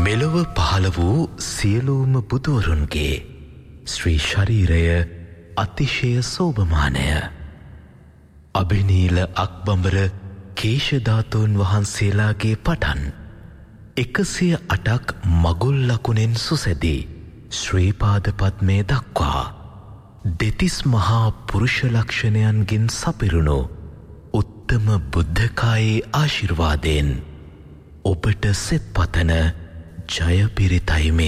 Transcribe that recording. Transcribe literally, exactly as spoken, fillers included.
මෙලොව පහළ වූ සියලුම බුදුවරුන්ගේ ශ්‍රී ශරීරය අතිශය සෝභමානය. අභිනීල අක්බඹර කේශධාතුන් වහන්සේලාගේ පටන් එකසිය අටක් මගුල් ලකුණෙන් සුසැදී ශ්‍රීපාද පද්මය දක්වා දෙතිස් මහා පුරුෂ ලක්ෂණයන්ගෙන් සපිරුණු උත්තම බුද්ධකායේ ආශිර්වාදයෙන් ඔබට සෙත් පතන ජය පිරිතයි මේ.